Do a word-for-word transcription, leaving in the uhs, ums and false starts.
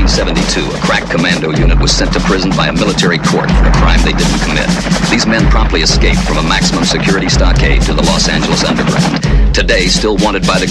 seventy-two, a crack commando unit was sent to prison by a military court for a crime they didn't commit. These men promptly escaped from a maximum security stockade to the Los Angeles underground. Today, still wanted by the